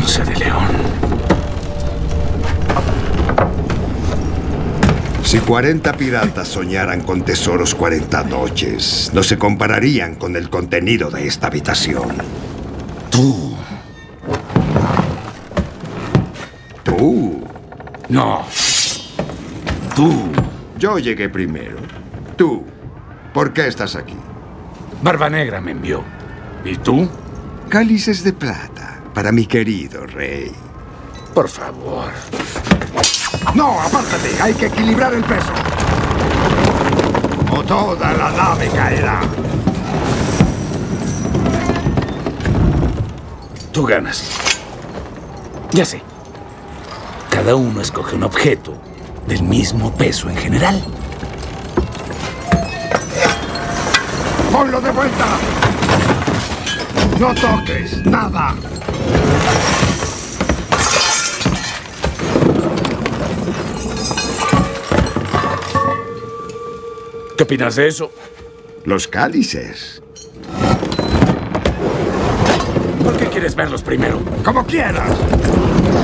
Ponce de León. Si 40 piratas soñaran con tesoros 40 noches, no se compararían con el contenido de esta habitación. Tú. ¿Tú? No. Tú. Yo llegué primero. Tú. ¿Por qué estás aquí? Barba Negra me envió. ¿Y tú? Cálices de plata para mi querido rey. Por favor. ¡No, apártate! Hay que equilibrar el peso. O toda la nave caerá. Tú ganas. Ya sé. Cada uno escoge un objeto del mismo peso en general. ¡Ponlo de vuelta! ¡No toques nada! ¿Qué opinas de eso? Los cálices. ¿Por qué quieres verlos primero? ¡Como quieras!